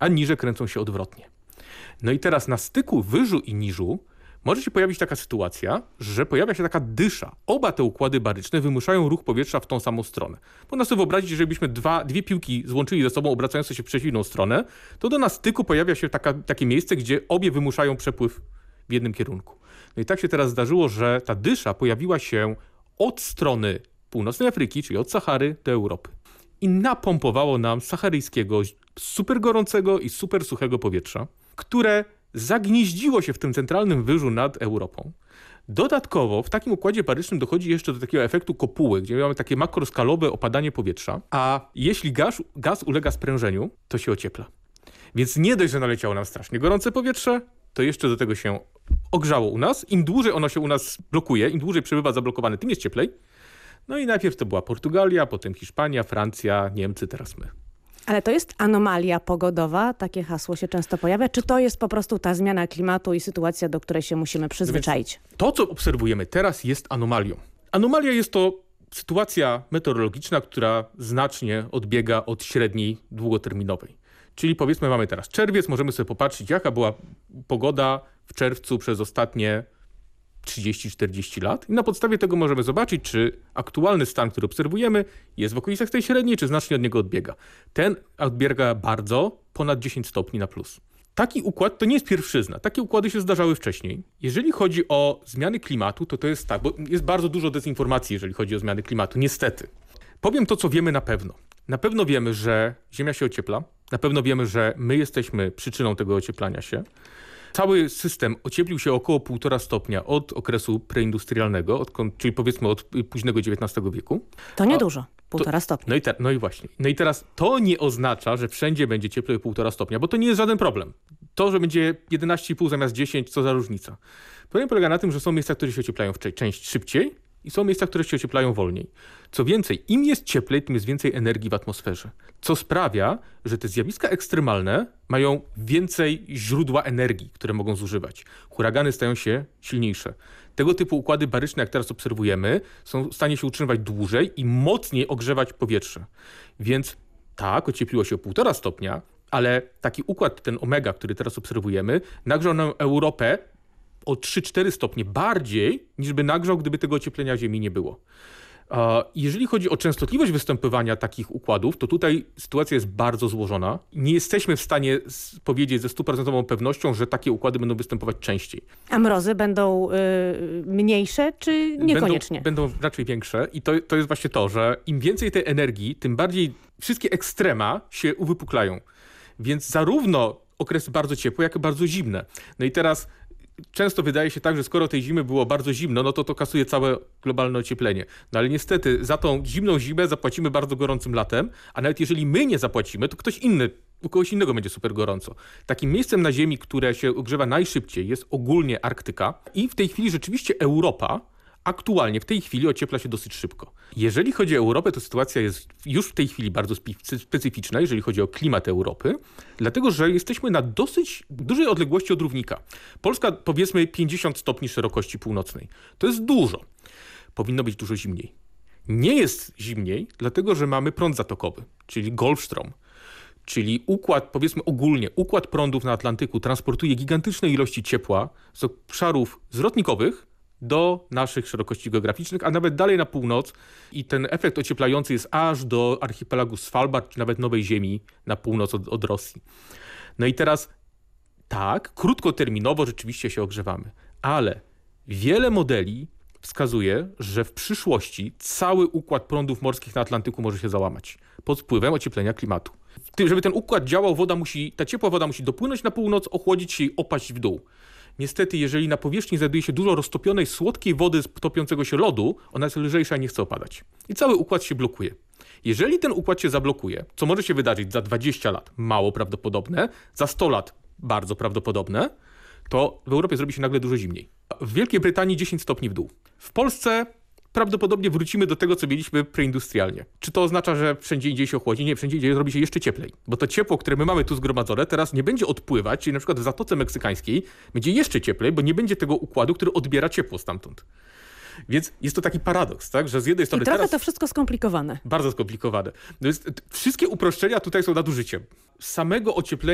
a niże kręcą się odwrotnie. No i teraz na styku wyżu i niżu może się pojawić taka sytuacja, że pojawia się taka dysza. Oba te układy baryczne wymuszają ruch powietrza w tą samą stronę. Można sobie wyobrazić, że żebyśmy dwie piłki złączyli ze sobą, obracające się w przeciwną stronę, to na styku pojawia się takie miejsce, gdzie obie wymuszają przepływ w jednym kierunku. No i tak się teraz zdarzyło, że ta dysza pojawiła się od strony północnej Afryki, czyli od Sahary do Europy. I napompowało nam saharyjskiego, super gorącego i super suchego powietrza, które zagnieździło się w tym centralnym wyżu nad Europą. Dodatkowo w takim układzie barycznym dochodzi jeszcze do takiego efektu kopuły, gdzie mamy takie makroskalowe opadanie powietrza, a jeśli gaz ulega sprężeniu, to się ociepla. Więc nie dość, że naleciało nam strasznie gorące powietrze, to jeszcze do tego się ogrzało u nas. Im dłużej ono się u nas blokuje, im dłużej przebywa zablokowane, tym jest cieplej. No i najpierw to była Portugalia, potem Hiszpania, Francja, Niemcy, teraz my. Ale to jest anomalia pogodowa? Takie hasło się często pojawia? Czy to jest po prostu ta zmiana klimatu i sytuacja, do której się musimy przyzwyczaić? To, co obserwujemy teraz, jest anomalią. Anomalia jest to sytuacja meteorologiczna, która znacznie odbiega od średniej długoterminowej. Czyli powiedzmy, mamy teraz czerwiec, możemy sobie popatrzeć, jaka była pogoda w czerwcu przez ostatnie 30-40 lat i na podstawie tego możemy zobaczyć, czy aktualny stan, który obserwujemy, jest w okolicach tej średniej, czy znacznie od niego odbiega. Ten odbiega bardzo, ponad 10 stopni na plus. Taki układ to nie jest pierwszyzna. Takie układy się zdarzały wcześniej. Jeżeli chodzi o zmiany klimatu, to jest tak, bo jest bardzo dużo dezinformacji, jeżeli chodzi o zmiany klimatu, niestety. Powiem to, co wiemy na pewno. Na pewno wiemy, że Ziemia się ociepla. Na pewno wiemy, że my jesteśmy przyczyną tego ocieplania się. Cały system ocieplił się około 1,5 stopnia od okresu preindustrialnego, czyli powiedzmy od późnego XIX wieku. To niedużo, 1,5 stopnia. No i właśnie. No i teraz to nie oznacza, że wszędzie będzie cieplej 1,5 stopnia, bo to nie jest żaden problem. To, że będzie 11,5 zamiast 10, co za różnica. Problem polega na tym, że są miejsca, które się ocieplają część szybciej i są miejsca, które się ocieplają wolniej. Co więcej, im jest cieplej, tym jest więcej energii w atmosferze. Co sprawia, że te zjawiska ekstremalne mają więcej źródła energii, które mogą zużywać. Huragany stają się silniejsze. Tego typu układy baryczne, jak teraz obserwujemy, są w stanie się utrzymywać dłużej i mocniej ogrzewać powietrze. Więc tak, ociepliło się o 1,5 stopnia, ale taki układ, ten omega, który teraz obserwujemy, nagrzał nam Europę o 3-4 stopnie bardziej, niż by nagrzał, gdyby tego ocieplenia Ziemi nie było. Jeżeli chodzi o częstotliwość występowania takich układów, to tutaj sytuacja jest bardzo złożona. Nie jesteśmy w stanie powiedzieć ze 100% pewnością, że takie układy będą występować częściej. A mrozy będą mniejsze, czy niekoniecznie? Będą raczej większe i to jest właśnie to, że im więcej tej energii, tym bardziej wszystkie ekstrema się uwypuklają. Więc zarówno okresy bardzo ciepłe, jak i bardzo zimne. No i teraz często wydaje się tak, że skoro tej zimy było bardzo zimno, no to kasuje całe globalne ocieplenie. No ale niestety za tą zimną zimę zapłacimy bardzo gorącym latem, a nawet jeżeli my nie zapłacimy, to u kogoś innego będzie super gorąco. Takim miejscem na Ziemi, które się ogrzewa najszybciej, jest ogólnie Arktyka i w tej chwili rzeczywiście Europa aktualnie w tej chwili ociepla się dosyć szybko. Jeżeli chodzi o Europę, to sytuacja jest już w tej chwili bardzo specyficzna, jeżeli chodzi o klimat Europy, dlatego że jesteśmy na dosyć dużej odległości od równika. Polska powiedzmy 50 stopni szerokości północnej. To jest dużo. Powinno być dużo zimniej. Nie jest zimniej, dlatego że mamy prąd zatokowy, czyli Golfstrom. Czyli układ prądów na Atlantyku transportuje gigantyczne ilości ciepła z obszarów zwrotnikowych do naszych szerokości geograficznych, a nawet dalej na północ i ten efekt ocieplający jest aż do archipelagu Svalbard, czy nawet Nowej Ziemi na północ od Rosji. No i teraz tak, krótkoterminowo rzeczywiście się ogrzewamy, ale wiele modeli wskazuje, że w przyszłości cały układ prądów morskich na Atlantyku może się załamać pod wpływem ocieplenia klimatu. Żeby ten układ działał, ta ciepła woda musi dopłynąć na północ, ochłodzić się i opaść w dół. Niestety, jeżeli na powierzchni znajduje się dużo roztopionej, słodkiej wody z topiącego się lodu, ona jest lżejsza i nie chce opadać. I cały układ się blokuje. Jeżeli ten układ się zablokuje, co może się wydarzyć za 20 lat, mało prawdopodobne, za 100 lat bardzo prawdopodobne, to w Europie zrobi się nagle dużo zimniej. W Wielkiej Brytanii 10 stopni w dół. W Polsce prawdopodobnie wrócimy do tego, co mieliśmy preindustrialnie. Czy to oznacza, że wszędzie indziej się ochłodzi? Nie, wszędzie indziej zrobi się jeszcze cieplej. Bo to ciepło, które my mamy tu zgromadzone, teraz nie będzie odpływać, czyli na przykład w Zatoce Meksykańskiej będzie jeszcze cieplej, bo nie będzie tego układu, który odbiera ciepło stamtąd. Więc jest to taki paradoks, tak? Że z jednej strony I trochę to wszystko skomplikowane. Bardzo skomplikowane. Wszystkie uproszczenia tutaj są nadużyciem. Samego ocieplenia